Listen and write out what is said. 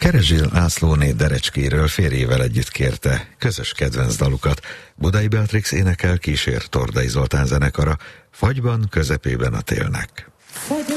Kerezsil Lászlóné Derecskéről férjével együtt kérte közös kedvenc dalukat. Budai Beatrix énekel, kísér Tordai Zoltán zenekara, Fagyban, közepében a télnek.